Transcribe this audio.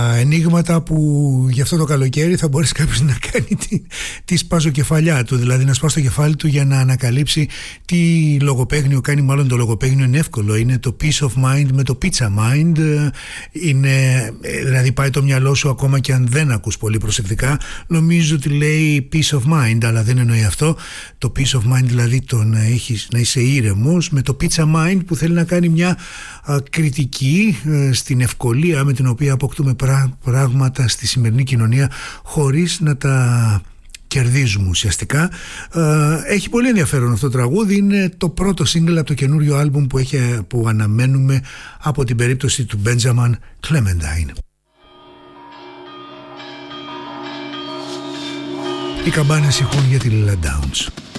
ενίγματα που για αυτό το καλοκαίρι θα μπορέσει κάποιος να κάνει τη σπάζοκεφαλιά του, δηλαδή να σπάσει το κεφάλι του για να ανακαλύψει τι λογοπαίγνιο κάνει. Μάλλον το λογοπαίγνιο είναι εύκολο, είναι το peace of mind με το pizza mind. Δηλαδή πάει το μυαλό σου, ακόμα και αν δεν ακούς πολύ προσεκτικά, νομίζω ότι λέει peace of mind, αλλά δεν εννοεί αυτό. Το peace of mind δηλαδή το να είσαι ήρεμος, με το pizza mind που θέλει να κάνει μια κριτική στην ευκολία με την οποία αποκτούμε πράγματα στη σημερινή κοινωνία χωρίς να τα κερδίζουμε ουσιαστικά. Έχει πολύ ενδιαφέρον αυτό το τραγούδι. Είναι το πρώτο single από το καινούριο άλμπουμ που αναμένουμε από την περίπτωση του Benjamin Clementine. Οι καμπάνες ηχούν για τη Lila Downs.